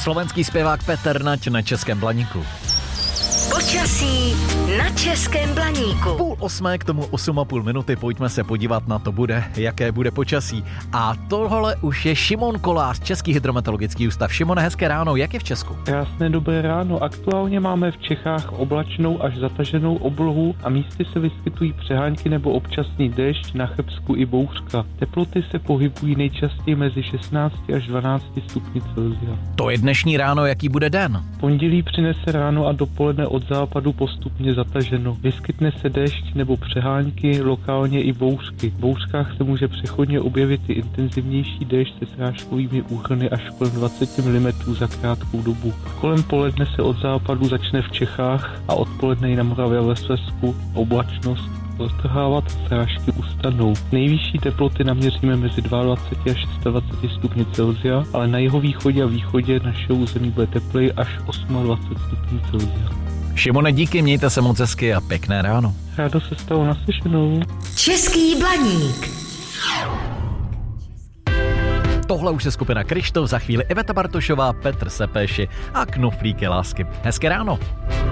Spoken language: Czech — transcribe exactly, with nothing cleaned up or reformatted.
Slovenský zpěvák Petr Nať na Českém Blaníku. Počasí na Českém Blaníku. Půl osmé k tomu osm a půl minuty, pojďme se podívat na to bude, jaké bude počasí. A tohle už je Šimon Kolář, Český hydrometeorologický ústav. Šimone, hezké ráno, jak je v Česku? Krásné dobré ráno. Aktuálně máme v Čechách oblačnou až zataženou oblohu a místy se vyskytují přehánky nebo občasný déšť, na Chebsku i bouřka. Teploty se pohybují nejčastěji mezi šestnácti až dvanácti stupni Celsia. To je dnešní ráno, jaký bude den? Pondělí přinese ráno a dopoledne od západu postupně zataženo. Vyskytne se déšť nebo přehánky, lokálně i bouřky. V bouřkách se může přechodně objevit i intenzivnější déšť se srážkovými úhrny až kolem dvacet milimetrů za krátkou dobu. Kolem poledne se od západu začne v Čechách a odpoledne i na Moravě a ve Slezsku oblačnost roztrhávat a srážky ustanou. Nejvyšší teploty naměříme mezi dvacet dva až dvacet šest stupňů Celsia, ale na jihovýchodě a východě našeho území bude tepleji až dvacet osm stupňů Celsia. Šimone, díky, mějte se moc hezky a pěkné ráno. Rádo se stalo, naslyšenou. Český Blaník. Tohle už je skupina Kryštof, za chvíli Iveta Bartošová, Petr Sepéši a Knoflíky lásky. Hezké ráno.